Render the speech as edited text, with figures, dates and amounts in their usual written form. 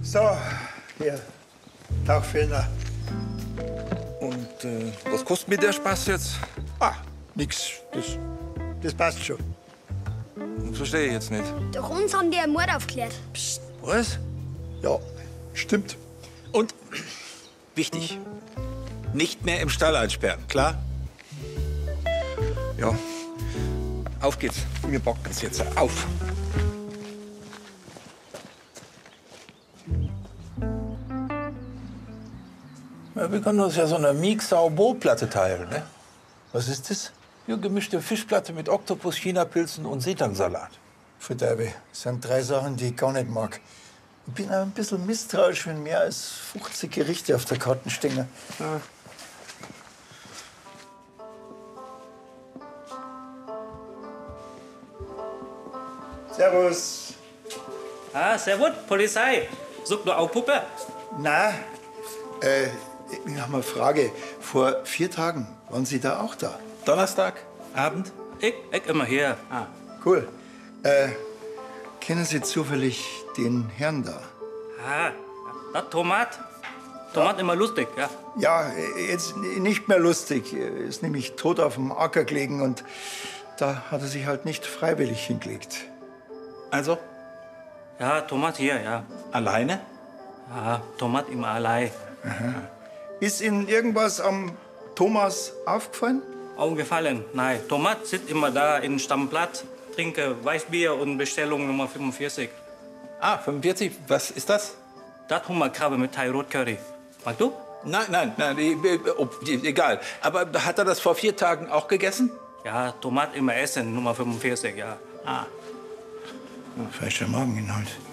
So, hier, Tauchfellner. Und was kostet mir der Spaß jetzt? Ah, nix. Das passt schon. Verstehe ich jetzt nicht. Durch uns haben die einen Mord aufgeklärt. Psst, was? Ja, stimmt. Und wichtig, nicht mehr im Stall einsperren, klar? Ja. Auf geht's. Wir packen es jetzt auf. Ja, wir können uns ja so eine Miexau-Bo-Platte teilen, ne? Was ist das? Ja, gemischte Fischplatte mit Oktopus, Chinapilzen und Seetangsalat. Verderbe, das sind 3 Sachen, die ich gar nicht mag. Ich bin auch ein bisschen misstrauisch, wenn mehr als 50 Gerichte auf der Karte stehen. Ja. Servus. Ah, servus, Polizei. Sucht nur auch Puppe? Na, ich habe eine Frage. Vor 4 Tagen waren Sie da auch da? Donnerstag, Abend? Ich immer hier. Ah. Cool. Kennen Sie zufällig den Herrn da? Ah, das Tomat. Tomat immer lustig, ja. Ja, jetzt nicht mehr lustig. Er ist nämlich tot auf dem Acker gelegen und da hat er sich halt nicht freiwillig hingelegt. Also, Ja, Tomat hier, ja. alleine? Ja, Tomat immer allein. Ist Ihnen irgendwas am Thomas aufgefallen? Aufgefallen? Nein, Tomat sitzt immer da im Stammplatz, trinke Weißbier und Bestellung Nummer 45. Ah, 45, was ist das? Das Hummerkrabbe mit Thai Rotcurry. Magst du? Nein, egal. Aber hat er das vor 4 Tagen auch gegessen? Ja, Tomat immer essen, Nummer 45, ja. Ah. Falscher Mageninhalt.